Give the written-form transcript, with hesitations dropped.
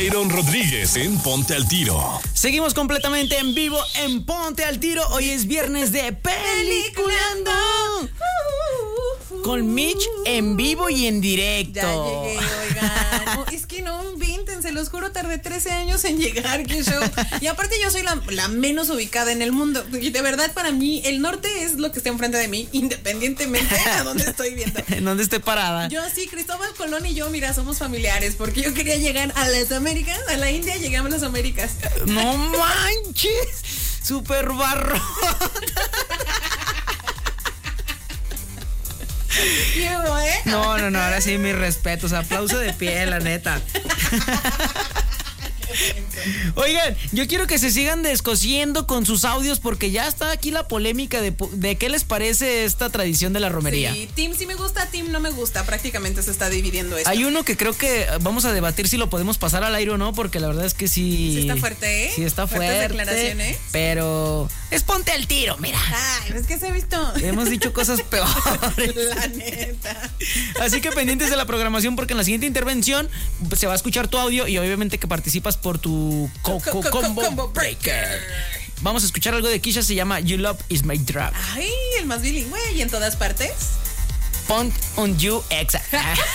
Aaron Rodríguez en Ponte al Tiro. Seguimos completamente en vivo en Ponte al Tiro. Hoy es viernes de Peliculando. Con Mitch en vivo y en directo. Ya llegué, oigan. No, es que no inventen, se los juro, tardé 13 años en llegar, qué show. Y aparte yo soy la menos ubicada en el mundo. Y de verdad para mí el norte es lo que está enfrente de mí, independientemente a dónde estoy viendo. ¿En dónde esté parada? Yo sí, Cristóbal Colón y yo, mira, somos familiares, porque yo quería llegar a las Américas, a la India, llegamos a las Américas. No manches, super barro. No, ahora sí mis respetos, aplauso de pie, la neta. Oigan, yo quiero que se sigan descosiendo con sus audios porque ya está aquí la polémica de qué les parece esta tradición de la romería. Sí, Team sí me gusta, Team no me gusta, prácticamente se está dividiendo esto. Hay uno que creo que vamos a debatir si lo podemos pasar al aire o no, porque la verdad es que sí. Sí está fuerte, ¿eh? Sí está fuerte. Declaraciones. Pero es Ponte al Tiro, mira. Ay, es que se ha visto. Hemos dicho cosas peores. La neta. Así que pendientes de la programación porque en la siguiente intervención se va a escuchar tu audio y obviamente que participas por tu combo breaker. Vamos a escuchar algo de Kisha, se llama You Love Is My Drug. Ay, el más bilingüe y en todas partes. Pont on You, exact.